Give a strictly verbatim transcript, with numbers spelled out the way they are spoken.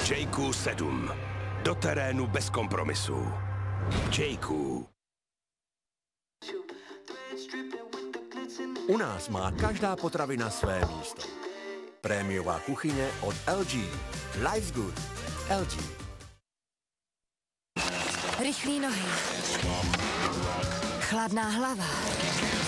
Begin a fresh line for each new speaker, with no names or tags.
J Q sedm. Do terénu bez kompromisů. J Q.
U nás má každá potravina své místo. Prémiová kuchyně od L G. Life's good. L G.
Rychlý nohy. Chladná hlava.